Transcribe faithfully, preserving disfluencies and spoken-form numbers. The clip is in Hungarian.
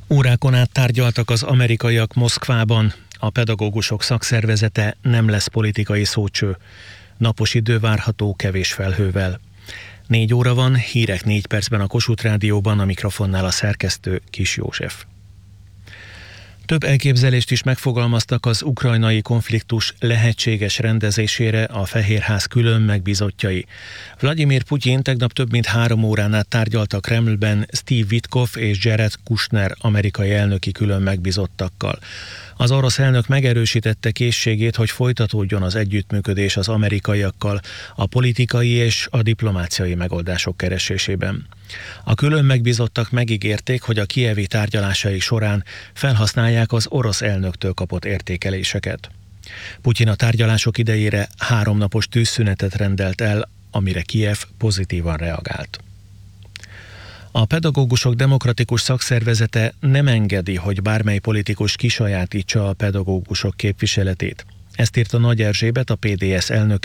Órákon át tárgyaltak az amerikaiak Moszkvában. A pedagógusok szakszervezete nem lesz politikai szócső. Napos idő várható kevés felhővel. Négy óra van, hírek négy percben a Kossuth Rádióban, a mikrofonnál a szerkesztő Kis József. Több elképzelést is megfogalmaztak az ukrajnai konfliktus lehetséges rendezésére a Fehérház külön megbízottjai. Vladimir Putyin tegnap több mint három órán át tárgyalt a Kremlben Steve Witkoff és Jared Kushner amerikai elnöki külön megbízottakkal. Az orosz elnök megerősítette készségét, hogy folytatódjon az együttműködés az amerikaiakkal a politikai és a diplomáciai megoldások keresésében. A külön megbízottak megígérték, hogy a kijevi tárgyalásai során felhasználják az orosz elnöktől kapott értékeléseket. Putyin a tárgyalások idejére háromnapos tűzszünetet rendelt el, amire Kijev pozitívan reagált. A pedagógusok demokratikus szakszervezete nem engedi, hogy bármely politikus kisajátítsa a pedagógusok képviseletét. Ezt írta Nagy Erzsébet, a pé dé es elnöke